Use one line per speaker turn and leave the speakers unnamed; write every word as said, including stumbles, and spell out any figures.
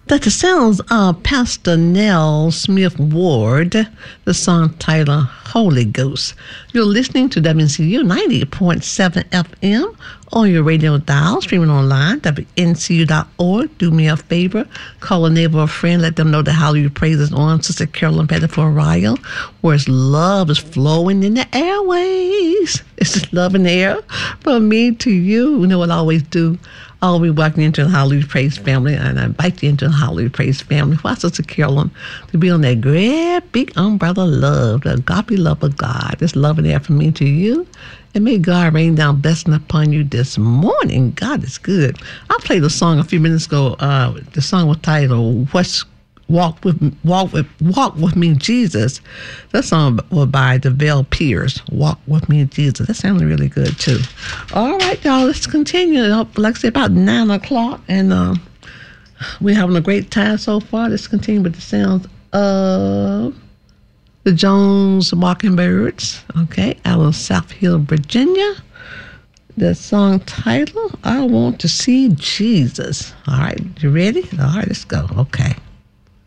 That's the sounds of Pastor Nell Smith Ward, the song titled Holy Ghost. You're listening to W N C U ninety point seven F M on your radio dial, streaming online, W N C U dot org. Do me a favor, call a neighbor or friend, let them know the Hallelujah Praise is on. Sister Carolyn Pettiford Ryle, where his love is flowing in the airways. It's just love in the air from me to you. You know what I always do? I'll be walking into the Hallelujah Praise family, and I invite you into the Hallelujah Praise family. Why, Sister Carolyn, to be on that great big umbrella love, the agape love of God. This love in there from me to you. And may God rain down blessing upon you this morning. God is good. I played a song a few minutes ago. Uh, the song was titled "What's Walk with Walk with Walk with Me, Jesus." That song was by DeVille Pierce. Walk with Me, Jesus. That sounded really good too. All right, y'all. Let's continue. Like I said, about nine o'clock, and uh, we're having a great time so far. Let's continue with the sounds of the Jones Mockingbirds. Okay, out of South Hill, Virginia. The song title, "I Want to See Jesus." All right, you ready? All right, let's go. Okay.